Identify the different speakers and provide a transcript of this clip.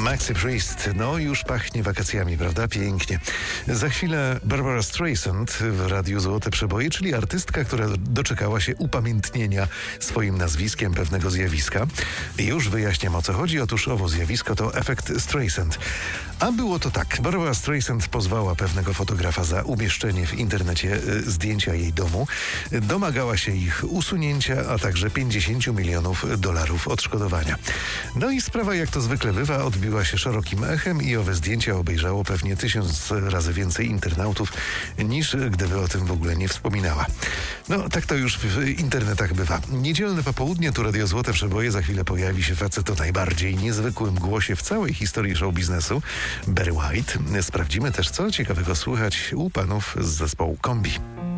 Speaker 1: Maxi Priest, no już pachnie wakacjami, prawda? Pięknie. Za chwilę Barbara Streisand w Radiu Złote Przeboje, czyli artystka, która doczekała się upamiętnienia swoim nazwiskiem pewnego zjawiska. Już wyjaśniam, o co chodzi. Otóż owo zjawisko to efekt Streisand. A było to tak. Barbara Streisand pozwała pewnego fotografa za umieszczenie w internecie zdjęcia jej domu. Domagała się ich usunięcia, a także $50 milionów odszkodowania. No i sprawa, jak to zwykle bywa, odbiła się szerokim echem i owe zdjęcia obejrzało pewnie 1000 razy więcej internautów, niż gdyby o tym w ogóle nie wspominała. No, tak to już w internetach bywa. Niedzielne popołudnie, tu Radio Złote Przeboje. Za chwilę pojawi się facet o najbardziej niezwykłym głosie w całej historii show biznesu, Barry White. Sprawdzimy też, co ciekawego słychać u panów z zespołu Kombi.